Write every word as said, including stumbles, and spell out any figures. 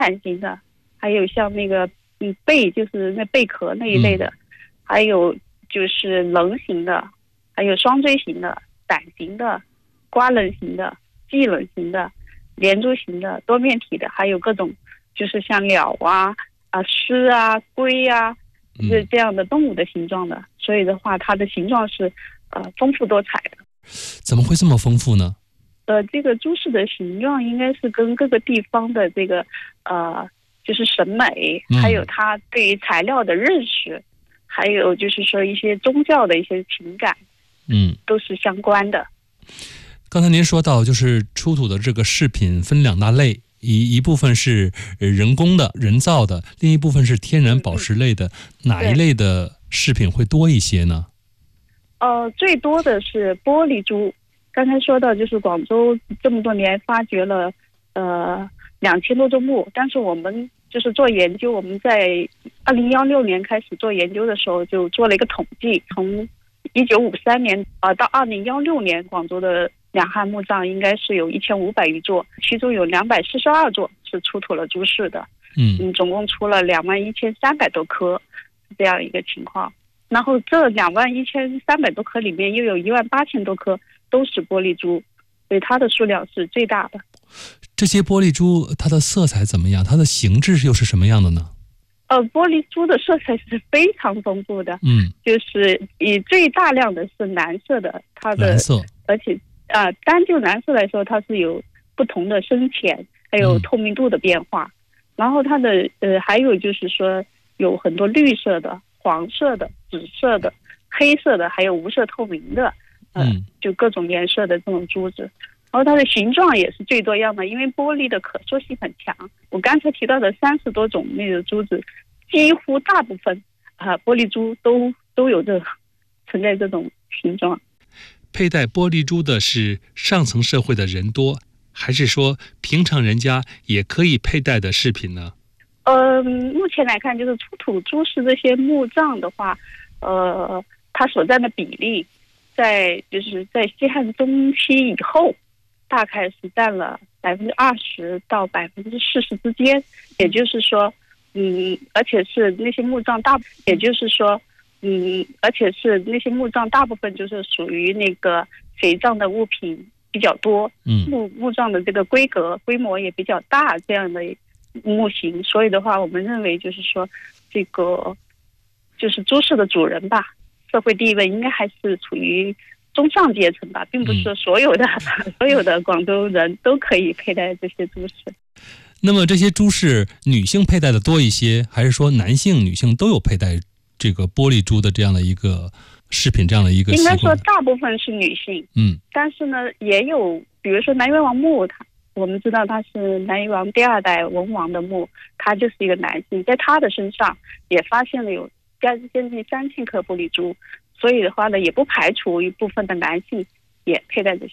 盘形的，还有像那个嗯贝，就是那贝壳那一类的，嗯、还有就是棱形的，还有双锥形的、伞形的、瓜棱形的、系棱形的、连珠形的、多面体的，还有各种就是像鸟啊、啊狮啊、龟啊，是这样的动物的形状的。嗯、所以的话，它的形状是呃丰富多彩的。 怎么会这么丰富呢？ 呃，这个珠饰的形状应该是跟各个地方的这个呃，就是审美，还有它对于材料的认识，嗯、还有就是说一些宗教的一些情感， 嗯， 都是相关的。 刚才您说到，就是出土的这个饰品分两大类，一一部分是人工的、人造的，另一部分是天然宝石类的。嗯、哪一类的饰品会多一些呢？ 呃，最多的是玻璃珠。刚才说到，就是广州这么多年发掘了呃两千多座墓，但是我们就是做研究，我们在二零幺六年开始做研究的时候，就做了一个统计，从一九五三年啊、呃、到二零幺六年，广州的两汉墓葬应该是有一千五百余座，其中有两百四十二座是出土了珠饰的， 嗯嗯，总共出了两万一千三百多颗，这样一个情况。然后这两万一千三百多颗里面，又有一万八千多颗都是玻璃珠，所以它的数量是最大的。 这些玻璃珠它的色彩怎么样？它的形制又是什么样的呢？ 呃，玻璃珠的色彩是非常丰富的， 嗯， 就是以最大量的是蓝色的，它的蓝色， 而且啊、呃，单就蓝色来说，它是有不同的深浅，还有透明度的变化。嗯、然后它的呃，还有就是说有很多绿色的、黄色的、紫色的、黑色的，还有无色透明的。呃、嗯，就各种颜色的这种珠子，然后它的形状也是最多样的，因为玻璃的可塑性很强。我刚才提到的三十多种那个珠子，几乎大部分啊、呃、玻璃珠都都有这存在这种形状。 佩戴玻璃珠的是上层社会的人多，还是说平常人家也可以佩戴的饰品呢？ 呃，目前来看，就是出土珠饰这些墓葬的话，呃，它所占的比例。在就是在西汉中期以后，大概是占了百分之二十到百分之四十之间。也就是说，嗯，而且是那些墓葬大，也就是说，嗯，而且是那些墓葬大部分就是属于那个随葬的物品比较多， 嗯， 墓墓葬的这个规格规模也比较大，这样的墓型。所以的话，我们认为就是说，这个就是珠饰的主人吧。社会地位应该还是处于中上阶层吧，并不是说所有的、嗯、所有的广州人都可以佩戴这些珠饰。 那么这些珠饰女性佩戴的多一些，还是说男性女性都有佩戴这个玻璃珠的这样的一个饰品，这样的一个习惯？ 应该说大部分是女性， 嗯， 但是呢也有，比如说南越王墓，它我们知道他是南越王第二代文王的墓，他就是一个男性，在他的身上也发现了有将近三千颗玻璃珠，所以的话呢，也不排除一部分的男性也佩戴这些